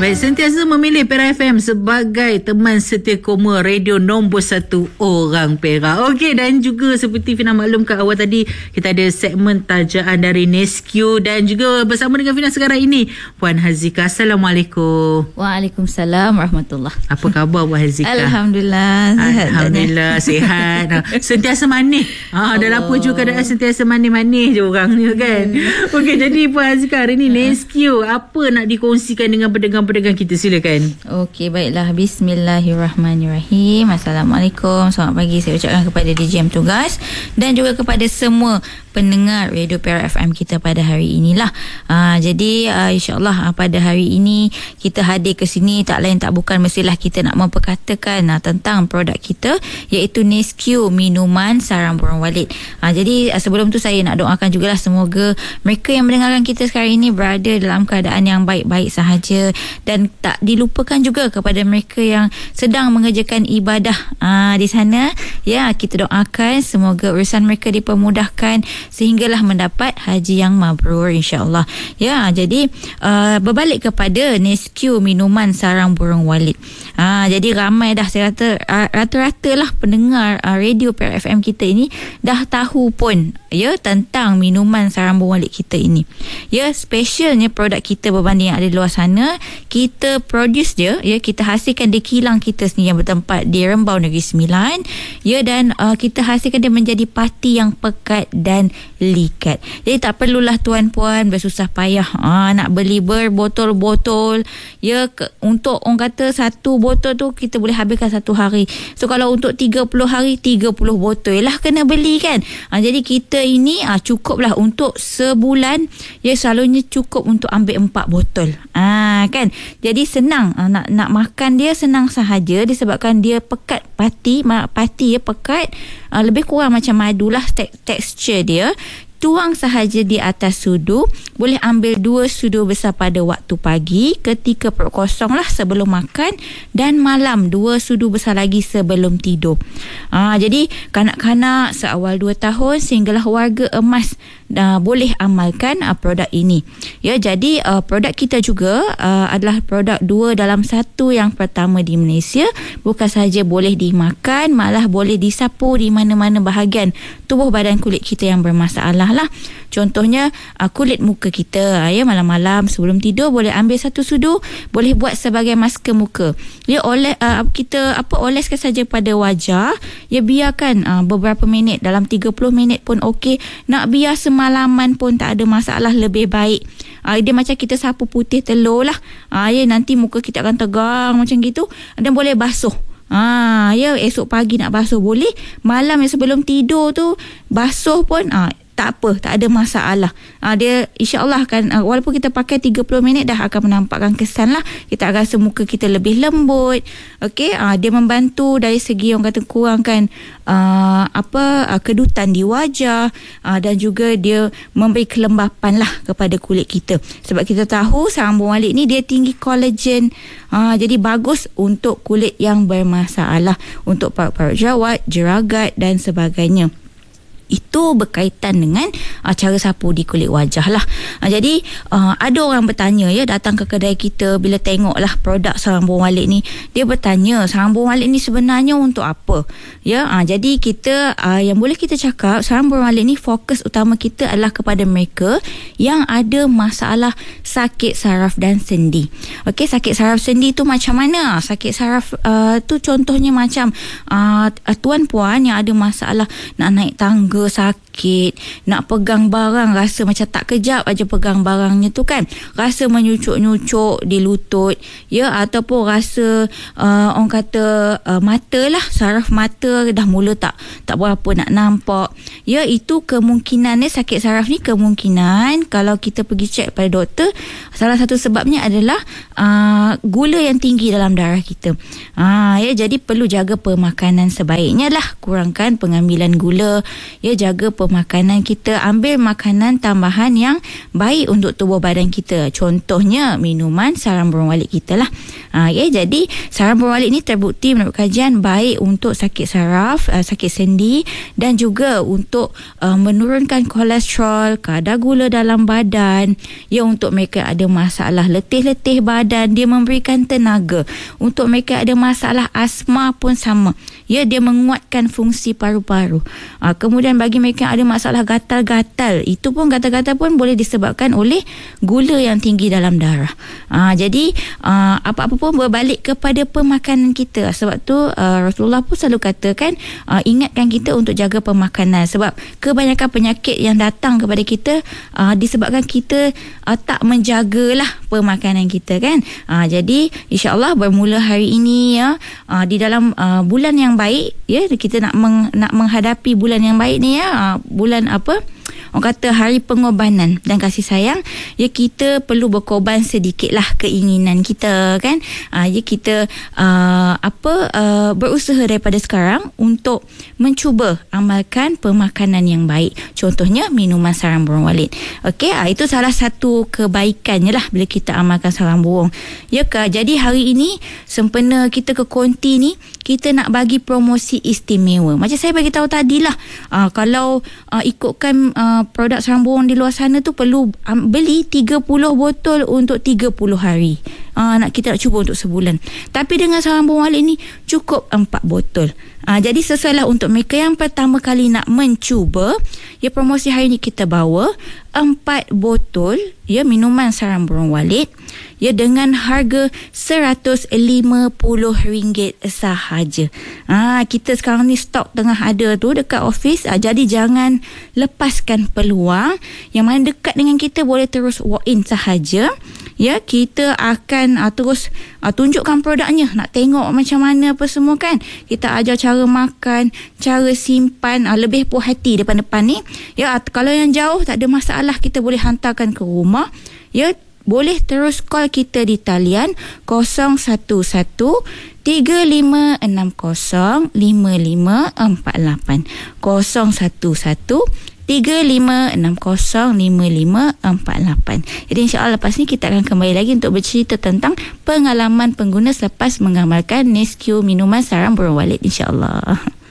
Baik, sentiasa memilih Perak FM sebagai teman setia koma radio nombor 1 orang Perak. Okey, dan juga seperti Fina maklumkan awal tadi, kita ada segmen tajaan dari Nescue dan juga bersama dengan Fina sekarang ini Puan Hazika. Assalamualaikum. Waalaikumsalam warahmatullahi. Apa khabar Puan Hazika? Alhamdulillah. Alhamdulillah sihat. Sentiasa manis. Dalam apa juga keadaan sentiasa manis-manis je orang ni kan. Okey, jadi Puan Hazika hari ni Nescue apa nak dikongsikan dengan pendengar-pendengar kita, silakan. Okey, baiklah. Bismillahirrahmanirrahim. Assalamualaikum. Selamat pagi saya ucapkan kepada DJM tugas dan juga kepada semua pendengar Radio Perak FM kita pada hari inilah. Jadi insyaAllah pada hari ini kita hadir ke sini tak lain tak bukan mestilah kita nak memperkatakan tentang produk kita, iaitu Nescue minuman sarang burung walit. Jadi sebelum tu saya nak doakan jugalah semoga mereka yang mendengarkan kita sekarang ini berada dalam keadaan yang baik-baik sahaja, dan tak dilupakan juga kepada mereka yang sedang mengerjakan ibadah di sana. Ya, kita doakan semoga urusan mereka dipermudahkan sehinggalah mendapat haji yang mabrur insya-Allah. Ya, jadi berbalik kepada Nescue minuman sarang burung walit. Jadi ramai dah, saya kata rata-rata lah pendengar radio Perak FM kita ini dah tahu pun ya tentang minuman sarang burung walit kita ini. Ya, specialnya produk kita berbanding yang ada di luar sana, kita produce dia, ya, kita hasilkan di kilang kita sendiri yang bertempat di Rembau Negeri Sembilan, ya, dan kita hasilkan dia menjadi pati yang pekat dan likat. Jadi tak perlulah tuan-puan bersusah payah nak beli berbotol-botol, ya, untuk orang kata satu botol tu kita boleh habiskan satu hari. So kalau untuk 30 hari 30 botol lah kena beli kan. Jadi kita ini cukuplah untuk sebulan, ya, selalunya cukup untuk ambil 4 botol. Kan. Jadi senang nak makan dia senang sahaja disebabkan dia pekat pati ya, pekat, lebih kurang macam madu lah tekstur dia. Tuang sahaja di atas sudu. Boleh ambil 2 sudu besar pada waktu pagi ketika perut kosong lah sebelum makan, dan malam 2 sudu besar lagi sebelum tidur. Jadi kanak-kanak seawal 2 tahun sehinggalah warga emas boleh amalkan produk ini. Ya, jadi produk kita juga adalah produk 2 dalam 1 yang pertama di Malaysia. Bukan sahaja boleh dimakan, malah boleh disapu di mana-mana bahagian tubuh badan kulit kita yang bermasalah lah. Contohnya kulit muka kita, ya, malam-malam sebelum tidur boleh ambil 1 sudu, boleh buat sebagai masker muka. Ya, kita oleskan saja pada wajah, ya, biarkan beberapa minit, dalam 30 minit pun okey. Nak biar semalaman pun tak ada masalah, lebih baik. Dia macam kita sapu putih telur lah. Ya, nanti muka kita akan tegang macam gitu, dan boleh basuh. Ya, esok pagi nak basuh boleh, malam yang sebelum tidur tu basuh pun tak apa, tak ada masalah. Dia insya-Allah kan, walaupun kita pakai 30 minit dah akan menampakkan kesan lah. Kita akan rasa muka kita lebih lembut. Okey, dia membantu dari segi orang kata kurangkan kedutan di wajah, dan juga dia memberi kelembapan lah kepada kulit kita. Sebab kita tahu sarang burung walit ni dia tinggi kolagen. Jadi bagus untuk kulit yang bermasalah, untuk parut-parut jerawat, jeragat dan sebagainya. Itu berkaitan dengan cara sapu di kulit wajah lah. Jadi ada orang bertanya, ya, datang ke kedai kita bila tengoklah produk sarang burung walit ni, dia bertanya sarang burung walit ni sebenarnya untuk apa. Ya, jadi kita yang boleh kita cakap, sarang burung walit ni fokus utama kita adalah kepada mereka yang ada masalah sakit saraf dan sendi. Okey, sakit saraf sendi tu macam mana? Sakit saraf tu contohnya macam tuan-puan yang ada masalah nak naik tangga sakit, nak pegang barang rasa macam tak kejap aja pegang barangnya tu kan, rasa menyucuk-nyucuk di lutut, ya, ataupun rasa orang kata mata lah, saraf mata dah mula tak berapa nak nampak. Ya, itu kemungkinan sakit saraf ni, kemungkinan kalau kita pergi cek pada doktor, salah satu sebabnya adalah gula yang tinggi dalam darah kita. Ya, jadi perlu jaga pemakanan sebaiknya lah, kurangkan pengambilan gula, ya, jaga pemakanan kita, ambil makanan tambahan yang baik untuk tubuh badan kita. Contohnya minuman sarang burung walit kita lah. Jadi sarang burung walit ni terbukti menurut kajian baik untuk sakit saraf, sakit sendi, dan juga untuk menurunkan kolesterol, kadar gula dalam badan. Untuk mereka ada masalah letih-letih badan, dia memberikan tenaga. Untuk mereka ada masalah asma pun sama. Dia menguatkan fungsi paru-paru. Kemudian bagi mereka yang ada masalah gatal-gatal, itu pun gatal-gatal pun boleh disebabkan oleh gula yang tinggi dalam darah. Jadi apa-apa pun berbalik kepada pemakanan kita. Sebab tu Rasulullah pun selalu katakan, ingatkan kita untuk jaga pemakanan. Sebab kebanyakan penyakit yang datang kepada kita disebabkan kita tak menjagalah pemakanan kita kan. Jadi insya-Allah bermula hari ini di dalam bulan yang baik, kita nak menghadapi bulan yang baik ni, bulan apa? Orang kata hari pengorbanan dan kasih sayang. Kita perlu berkorban sedikitlah keinginan kita kan. Kita berusaha daripada sekarang untuk mencuba amalkan pemakanan yang baik. Contohnya minuman sarang burung walit. Itu salah satu kebaikannya lah bila kita amalkan sarang burung. Jadi hari ini sempena kita ke konti ni, kita nak bagi promosi istimewa. Macam saya bagi tahu tadilah, kalau ikutkan produk sarang burung di luar sana tu perlu beli 30 botol untuk 30 hari. Kita nak cuba untuk sebulan. Tapi dengan sarang burung walit ni cukup 4 botol. Jadi sesuailah untuk mereka yang pertama kali nak mencuba. Promosi hari ni kita bawa 4 botol minuman sarang burung walit dengan harga RM150 sahaja. Kita sekarang ni stok tengah ada tu dekat office. Jadi jangan lepaskan peluang. Yang mana dekat dengan kita boleh terus walk in sahaja. Kita akan terus tunjukkan produknya. Nak tengok macam mana apa semua kan. Kita ajar cara makan, cara simpan, lebih puas hati depan-depan ni. Kalau yang jauh tak ada masalah, kita boleh hantarkan ke rumah. Boleh terus call kita di talian 011 3560 5548 011 3560 5548. Jadi insya-Allah lepas ni kita akan kembali lagi untuk bercerita tentang pengalaman pengguna selepas mengamalkan Nesquik minuman sarang burung walit insya-Allah.